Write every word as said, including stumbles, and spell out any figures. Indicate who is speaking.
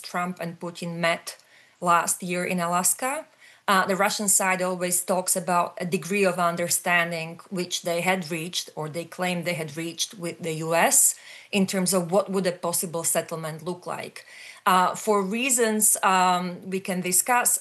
Speaker 1: Trump and Putin met last year in Alaska. Uh, the Russian side always talks about a degree of understanding which they had reached, or they claimed they had reached, with the U S in terms of what would a possible settlement look like. Uh, for reasons um, we can discuss,